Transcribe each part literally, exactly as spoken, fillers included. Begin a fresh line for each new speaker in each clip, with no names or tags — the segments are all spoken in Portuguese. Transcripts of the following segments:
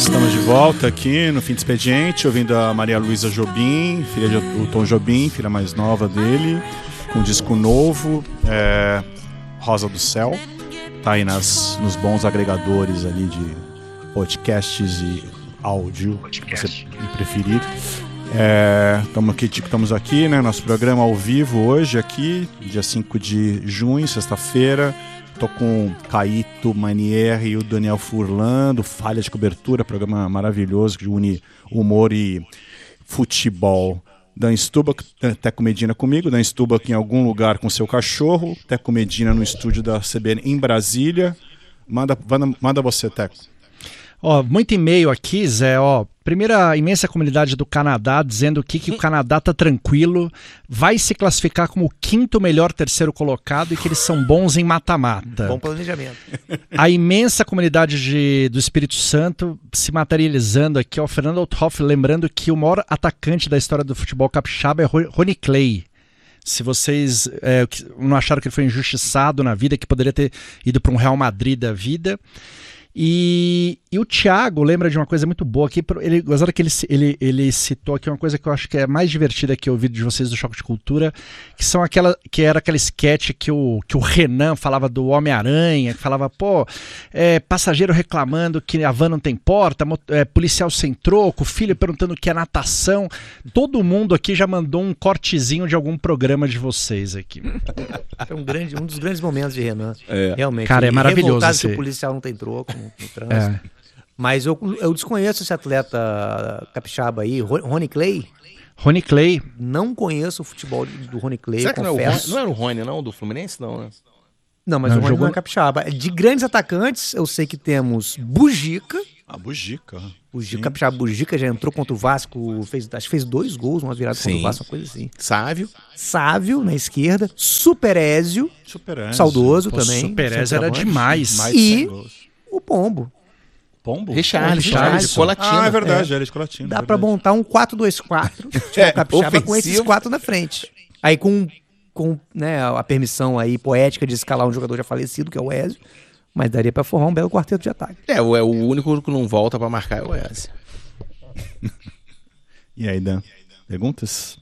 Estamos de volta aqui no Fim de Expediente, ouvindo a Maria Luísa Jobim, filha do Tom Jobim, filha mais nova dele, com um disco novo, é, Rosa do Céu. Tá aí nas, nos bons agregadores ali de podcasts e áudio, Podcast. Se você preferir. Estamos é, aqui, estamos aqui, né? Nosso programa ao vivo hoje aqui, dia cinco de junho, sexta-feira. Tô com o Caíto Manieri e o Daniel Furlan, do Falha de Cobertura, programa maravilhoso que une humor e futebol. Dan Stubach, Teco Medina comigo, Dan Stubach em algum lugar com seu cachorro, Teco Medina no estúdio da C B N em Brasília. Manda, manda, manda você, Teco.
Ó, muito e-mail aqui, Zé, ó. Primeira, a imensa comunidade do Canadá dizendo que, que o Canadá tá tranquilo, vai se classificar como o quinto melhor terceiro colocado e que eles são bons em mata-mata.
Bom planejamento.
A imensa comunidade de, do Espírito Santo se materializando aqui, ó. Fernando Althoff lembrando que o maior atacante da história do futebol capixaba é Rony Clay. Se vocês é, não acharam que ele foi injustiçado na vida, que poderia ter ido para um Real Madrid da vida... E, e o Thiago lembra de uma coisa muito boa aqui. Ele, gostava que ele, ele, ele citou aqui uma coisa que eu acho que é mais divertida que eu ouvi de vocês do Choque de Cultura, que são aquela, que era aquela sketch que o, que o Renan falava do Homem-Aranha, que falava, pô, é, passageiro reclamando que a van não tem porta, é, policial sem troco, filho perguntando o que é natação. Todo mundo aqui já mandou um cortezinho de algum programa de vocês aqui.
É um, grande, um dos grandes momentos de Renan.
É.
Realmente.
Cara, é maravilhoso esse...
que o policial não tem troco. No trânsito. É. Mas eu, eu desconheço esse atleta capixaba aí, Rony Clay.
Rony Clay.
Não conheço o futebol do Rony Clay.
Será que não, é o, não era o Rony, não? Do Fluminense, não, né?
Não, mas não, o Rony jogou... não é capixaba. De grandes atacantes, eu sei que temos Bugica.
Ah, Bugica.
Bugica, capixaba Bugica já entrou contra o Vasco, fez, acho que fez dois gols, uma virada Sim. contra o Vasco, uma coisa assim.
Sávio.
Sávio, na esquerda. Superézio.
Superézio.
Saudoso
Pô,
também.
Superézio era demais.
Mais e o Pombo.
Pombo?
Richard, Richard,
Colatina. Ah, é verdade, é. era de Colatina.
Dá
é
pra montar um quatro dois quatro
é,
capixaba com esses quatro na frente. Aí com, com né, a permissão aí poética de escalar um jogador já falecido, que é o Ezio, mas daria pra formar um belo quarteto de ataque.
É, o, é, o único que não volta pra marcar é o Ezio.
E aí, Dan? Perguntas?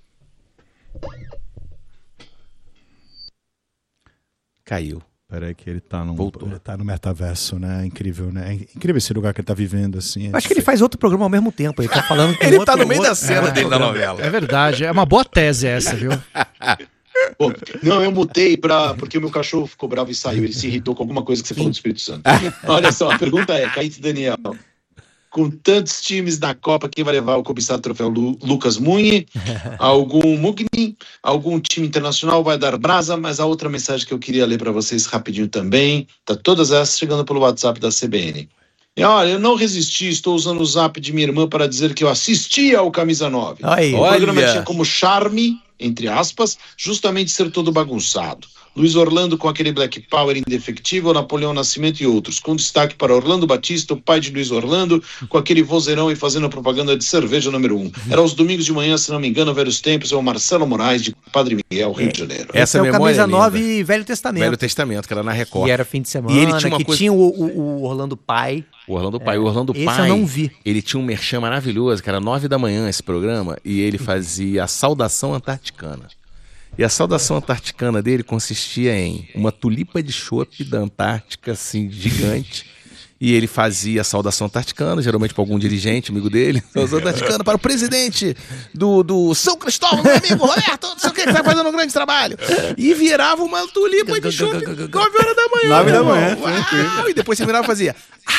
Caiu.
Peraí que ele tá no,
Voltou.
ele tá no metaverso, né? É incrível, né? É incrível esse lugar que ele tá vivendo, assim.
É Acho que ele faz outro programa ao mesmo tempo. Ele tá falando com
Ele
outro,
tá no meio
outro,
da cena
é,
dele da novela.
É verdade, é uma boa tese essa, viu?
Pô, não, eu mutei pra, porque o meu cachorro ficou bravo e saiu. Ele se irritou com alguma coisa que você falou do Espírito Santo. Olha só, a pergunta é, Caíto Daniel, com tantos times na Copa, quem vai levar o cobiçado troféu? Lu, Lucas Mugni, algum Mugni, algum time internacional vai dar brasa, mas a outra mensagem que eu queria ler para vocês rapidinho também, tá todas essas chegando pelo WhatsApp da C B N. E olha, eu não resisti, estou usando o zap de minha irmã para dizer que eu assisti ao Camisa nove.
Aí,
o programa tinha como charme, entre aspas, justamente ser todo bagunçado. Luiz Orlando com aquele Black Power indefectível, Napoleão Nascimento e outros, com destaque para Orlando Batista, o pai de Luiz Orlando, com aquele vozeirão e fazendo propaganda de cerveja número um. Era aos domingos de manhã, se não me engano, velhos tempos, é o Marcelo Moraes, de Padre Miguel, Rio de Janeiro.
Essa é o Camisa nove Velho Testamento.
Velho Testamento, que era na Record.
E era fim de semana,
e ele tinha uma
que
coisa...
tinha o, o, o Orlando Pai.
O Orlando Pai. É. O Orlando
Esse
Pai,
eu não vi.
Ele tinha um merchan maravilhoso, que era nove da manhã esse programa, e ele fazia a saudação antarticana. E a saudação antarticana dele consistia em uma tulipa de chope da Antártica, assim, gigante. E ele fazia a saudação antarticana, geralmente para algum dirigente, amigo dele. Saudação antarticana para o presidente do, do São Cristóvão, meu amigo Roberto, não sei o que, que tá fazendo um grande trabalho. E virava uma tulipa de chope nove horas da manhã.
nove da manhã,
Uau, e depois você virava e fazia...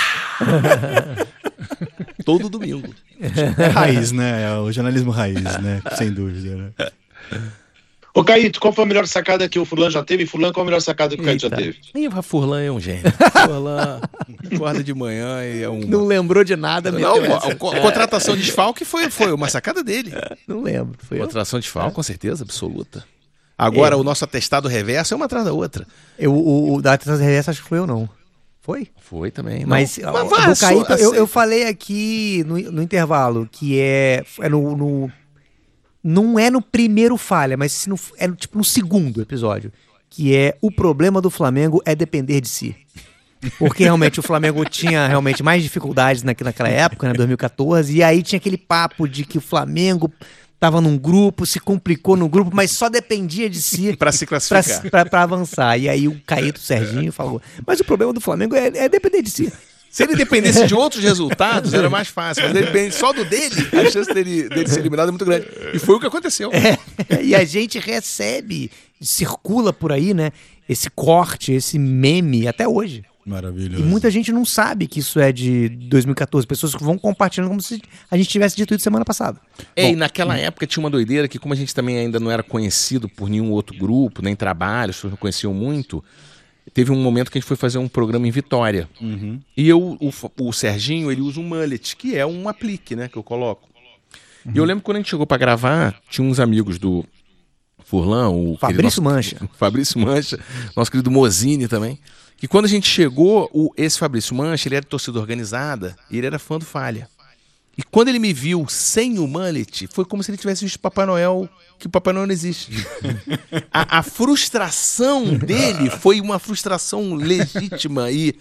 Todo domingo.
É raiz, né? É o jornalismo raiz, né? Sem dúvida, né?
Ô, Caíto, qual foi a melhor sacada que o Furlan já teve? E Furlan, qual a melhor sacada que o Caíto já teve?
E o Furlan é um gênio. Furlan acorda de manhã e é um...
Não lembrou de nada.
Não, a, a, a contratação de desfalque foi, foi uma sacada dele.
Não lembro. Foi
contratação de desfalque, é. com certeza, absoluta. Agora, é. o nosso atestado reverso é uma atrás da outra.
Eu, o, o da atestado reverso acho que foi eu não. Foi?
Foi também.
Mas, não, mas vai, do Caíto, eu, eu falei aqui no, no intervalo que é, é no... no não é no primeiro falha, mas se no, é no, tipo no segundo episódio, que é o problema do Flamengo é depender de si. Porque realmente o Flamengo tinha realmente mais dificuldades na, naquela época, né, dois mil e catorze, e aí tinha aquele papo de que o Flamengo tava num grupo, se complicou no grupo, mas só dependia de si
Pra se classificar.
pra, pra, pra avançar. E aí o Caíto Serginho falou, mas o problema do Flamengo é, é depender de si.
Se ele dependesse de outros resultados, era mais fácil. Mas ele depende só do dele, a chance dele, dele ser eliminado é muito grande. E foi o que aconteceu.
É, e a gente recebe, circula por aí, né, esse corte, esse meme até hoje.
Maravilhoso.
E muita gente não sabe que isso é de dois mil e catorze. Pessoas que vão compartilhando como se a gente tivesse dito isso semana passada.
É, e naquela época tinha uma doideira que, como a gente também ainda não era conhecido por nenhum outro grupo, nem trabalho, as pessoas não conheciam muito, teve um momento que a gente foi fazer um programa em Vitória.
Uhum.
E eu, o, o Serginho, ele usa um mullet, que é um aplique, né, que eu coloco. Uhum. E eu lembro que quando a gente chegou pra gravar, tinha uns amigos do Furlan, o
Fabrício
nosso,
Mancha.
Fabrício Mancha, nosso querido Mozini também. E quando a gente chegou, o, esse Fabrício Mancha, ele era de torcida organizada e ele era fã do Falha. E quando ele me viu sem o mullet, foi como se ele tivesse visto Papai Noel, que o Papai Noel não existe. a, a frustração dele foi uma frustração legítima e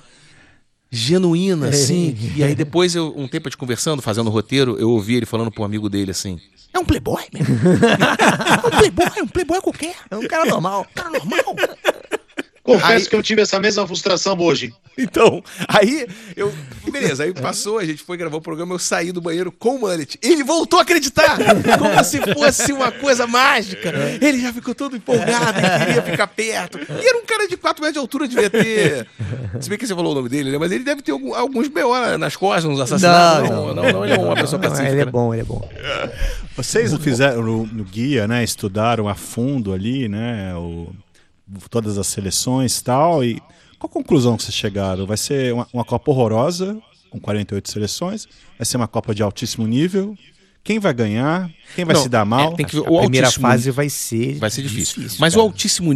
genuína, assim. E aí depois, eu, um tempo a gente conversando, fazendo o roteiro, eu ouvi ele falando pro amigo dele assim, é um playboy, mesmo. É um playboy, é um playboy qualquer.
É um cara normal.
Um cara normal.
Confesso
Aí-
que eu tive essa mesma frustração hoje.
Então, aí eu. Beleza, aí passou, a gente foi gravar o programa, eu saí do banheiro com o mullet. Ele voltou a acreditar! Como se fosse uma coisa mágica. Ele já ficou todo empolgado e queria ficar perto. E era um cara de quatro metros de altura, devia ter. Se bem que você falou o nome dele, né? Mas ele deve ter algum- alguns B O nas costas, uns assassinatos. Não, não, não, ele é uma pessoa
Não,
pacífica.
ele é
né?
bom, ele é bom.
Vocês fizeram no, no guia, né? Estudaram a fundo ali, né? O, todas as seleções e tal. E qual a conclusão que vocês chegaram? Vai ser uma, uma Copa horrorosa, com quarenta e oito seleções? Vai ser uma Copa de altíssimo nível? Quem vai ganhar? Quem vai
Não,
se dar mal?
é, tem que ver
A
o
primeira
altíssimo-
fase vai ser
Vai ser difícil.
difícil,
Mas
cara.
o altíssimo